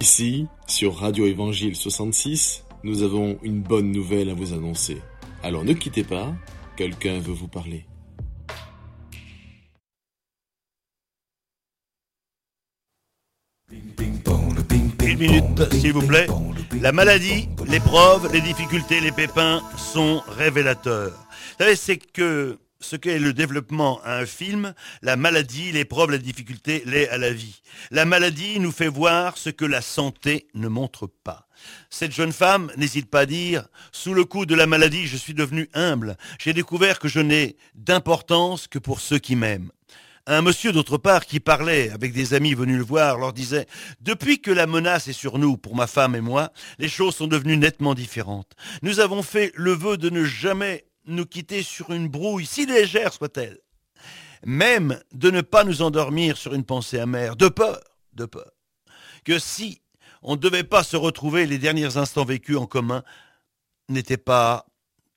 Ici, sur Radio Évangile 66, nous avons une bonne nouvelle à vous annoncer. Alors ne quittez pas, quelqu'un veut vous parler. Une minute, s'il vous plaît. La maladie, l'épreuve, les difficultés, les pépins sont révélateurs. Vous savez, c'est que ce qu'est le développement à un film, la maladie, l'épreuve, la difficulté, l'est à la vie. La maladie nous fait voir ce que la santé ne montre pas. Cette jeune femme n'hésite pas à dire « Sous le coup de la maladie, je suis devenue humble. J'ai découvert que je n'ai d'importance que pour ceux qui m'aiment. » Un monsieur, d'autre part, qui parlait avec des amis venus le voir, leur disait « Depuis que la menace est sur nous, pour ma femme et moi, les choses sont devenues nettement différentes. Nous avons fait le vœu de ne jamais nous quitter sur une brouille, si légère soit-elle. Même de ne pas nous endormir sur une pensée amère, de peur, que si on ne devait pas se retrouver, les derniers instants vécus en commun n'étaient pas parfaits. »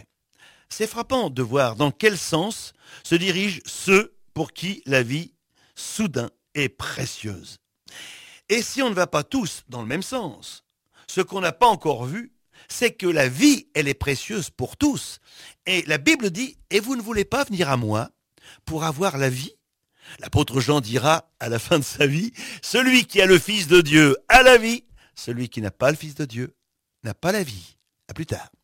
C'est frappant de voir dans quel sens se dirigent ceux pour qui la vie, soudain, est précieuse. Et si on ne va pas tous dans le même sens, ce qu'on n'a pas encore vu, c'est que la vie, elle est précieuse pour tous. Et la Bible dit, « Et vous ne voulez pas venir à moi pour avoir la vie ?» L'apôtre Jean dira à la fin de sa vie, « Celui qui a le Fils de Dieu a la vie, celui qui n'a pas le Fils de Dieu n'a pas la vie. » À plus tard.